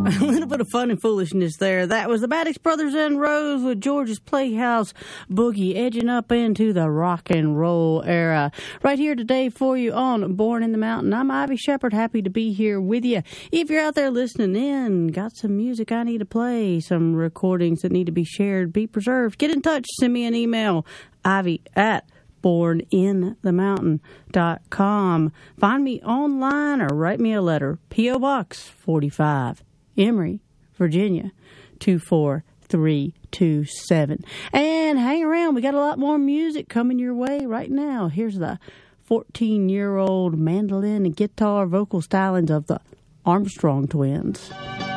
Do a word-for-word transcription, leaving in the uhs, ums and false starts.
A little bit of fun and foolishness there. That was the Maddox Brothers and Rose with George's Playhouse Boogie, edging up into the rock and roll era. Right here today for you on Born in the Mountain. I'm Ivy Shepherd, happy to be here with you. If you're out there listening in, got some music I need to play, some recordings that need to be shared, be preserved, get in touch, send me an email, Ivy at born in the mountain dot com. Find me online or write me a letter. P O. Box forty-five, Emory, Virginia, two four three two seven. And hang around. We got a lot more music coming your way right now. Here's the fourteen-year-old mandolin and guitar vocal stylings of the Armstrong Twins.